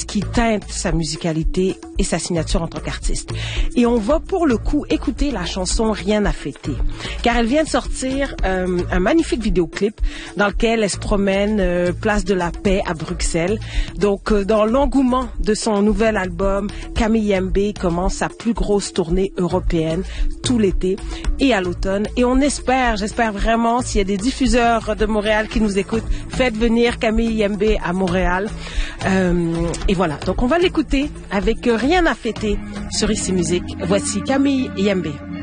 qui teinte sa musicalité et sa signature en tant qu'artiste. Et on va pour le coup écouter la chanson Rien à fêter, car elle vient de sortir un magnifique vidéoclip dans lequel elle se promène place de la Paix à Bruxelles. Donc dans l'engouement de son nouvel album, Camille Yembe commence sa plus grosse tournée européenne tout l'été et à l'automne. Et on j'espère vraiment, s'il y a des diffuseurs de Montréal qui nous écoutent, faites venir Camille Yembe à Montréal. Et voilà, donc on va l'écouter avec Rien à fêter sur Ici Musique. Voici Camille Yembe.